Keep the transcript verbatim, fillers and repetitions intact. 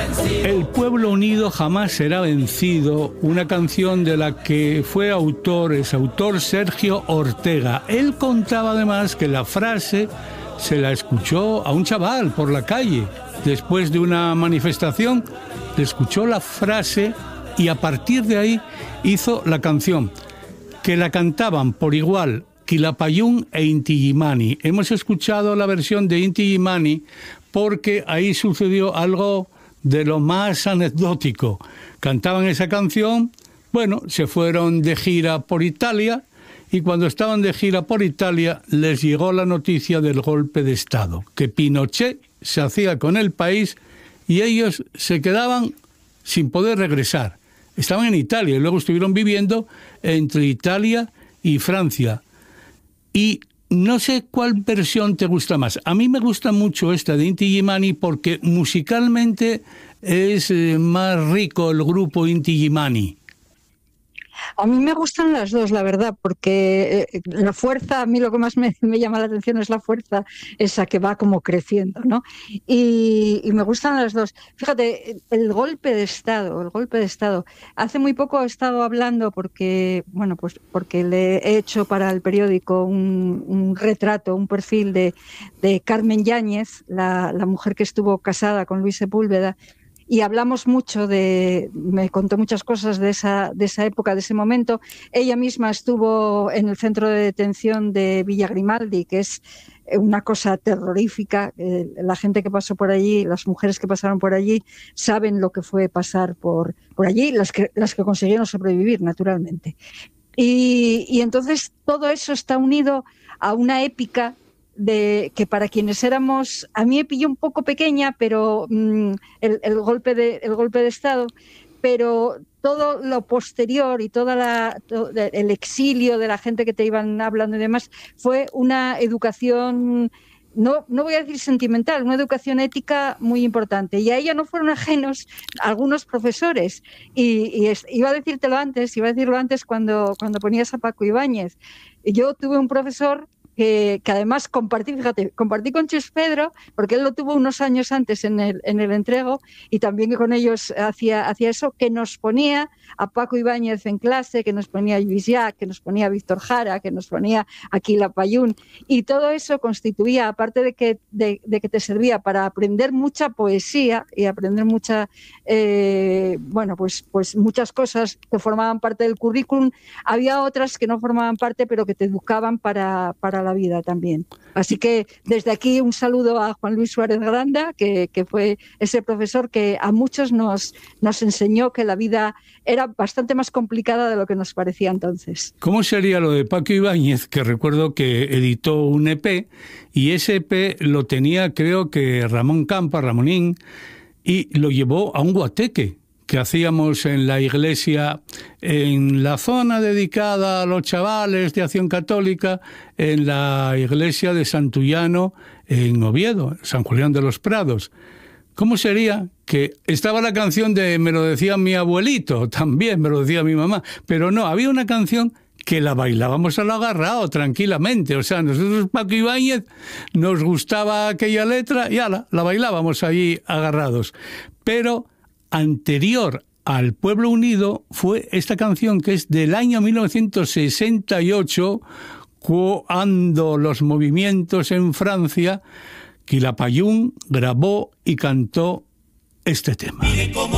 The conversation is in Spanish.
El pueblo unido jamás será vencido, una canción de la que fue autor, es autor Sergio Ortega. Él contaba además que la frase se la escuchó a un chaval por la calle. Después de una manifestación, le escuchó la frase y a partir de ahí hizo la canción, que la cantaban por igual Quilapayún e Inti Illimani. Hemos escuchado la versión de Inti Illimani porque ahí sucedió algo de lo más anecdótico. Cantaban esa canción, bueno, se fueron de gira por Italia y cuando estaban de gira por Italia les llegó la noticia del golpe de Estado, que Pinochet se hacía con el país y ellos se quedaban sin poder regresar. Estaban en Italia y luego estuvieron viviendo entre Italia y Francia. Y no sé cuál versión te gusta más. A mí me gusta mucho esta de Inti Illimani porque musicalmente es más rico el grupo Inti Illimani. A mí me gustan las dos, la verdad, porque la fuerza, a mí lo que más me, me llama la atención es la fuerza esa que va como creciendo, ¿no? Y, y me gustan las dos. Fíjate, el golpe de Estado, el golpe de Estado. Hace muy poco he estado hablando porque, bueno, pues porque le he hecho para el periódico un, un retrato, un perfil de, de Carmen Yáñez, la, la mujer que estuvo casada con Luis Sepúlveda. Y hablamos mucho de, me contó muchas cosas de esa, de esa época, de ese momento. Ella misma estuvo en el centro de detención de Villa Grimaldi, que es una cosa terrorífica. Eh, la gente que pasó por allí, las mujeres que pasaron por allí, saben lo que fue pasar por, por allí, las que, las que consiguieron sobrevivir, naturalmente. Y, y entonces todo eso está unido a una épica de que para quienes éramos, a mí me pilló un poco pequeña, pero mmm, el, el golpe de el golpe de Estado, pero todo lo posterior y toda la todo el exilio de la gente que te iban hablando y demás fue una educación, no no voy a decir sentimental, una educación ética muy importante. Y a ella no fueron ajenos algunos profesores. Y, y es, iba a decírtelo antes, iba a decirlo antes cuando cuando ponías a Paco Ibáñez. Yo tuve un profesor Que, que además compartí, fíjate, compartí con Chus Pedro, porque él lo tuvo unos años antes en el, en el entrego, y también con ellos hacía, hacía eso, que nos ponía a Paco Ibáñez en clase, que nos ponía a Lluís Llach, que nos ponía a Víctor Jara, que nos ponía a Quilapayún, y todo eso constituía, aparte de que, de, de que te servía para aprender mucha poesía y aprender mucha, eh, bueno, pues, pues muchas cosas que formaban parte del currículum, había otras que no formaban parte, pero que te educaban para, para la vida también. Así que desde aquí un saludo a Juan Luis Suárez Granda, que, que fue ese profesor que a muchos nos, nos enseñó que la vida era bastante más complicada de lo que nos parecía entonces. ¿Cómo sería lo de Paco Ibáñez? Que recuerdo que editó un E P y ese E P lo tenía, creo que Ramón Campa, Ramonín, y lo llevó a un guateque que hacíamos en la iglesia, en la zona dedicada a los chavales de Acción Católica, en la iglesia de Santullano, en Oviedo, San Julián de los Prados. ¿Cómo sería que estaba la canción de Me lo decía mi abuelito, también me lo decía mi mamá, pero no, había una canción que la bailábamos a lo agarrado, tranquilamente. O sea, nosotros, Paco Ibáñez, nos gustaba aquella letra y ala, la bailábamos allí agarrados. Pero anterior al Pueblo Unido fue esta canción que es del año mil novecientos sesenta y ocho, cuando los movimientos en Francia, Quilapayún grabó y cantó este tema. Mire cómo